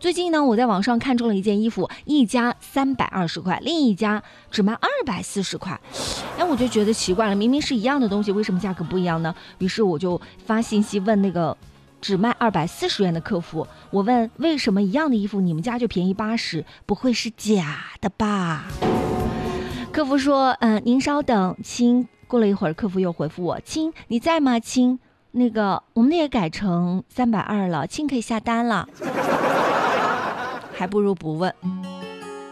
最近呢，我在网上看中了一件衣服，一家320块，另一家只卖240块。我就觉得奇怪了，明明是一样的东西，为什么价格不一样呢？于是我就发信息问那个只卖240元的客服，我问为什么一样的衣服你们家就便宜80，不会是假的吧？客服说，您稍等，亲。过了一会儿，客服又回复我，亲，你在吗？亲，那个我们也改成320了，亲可以下单了。还不如不问。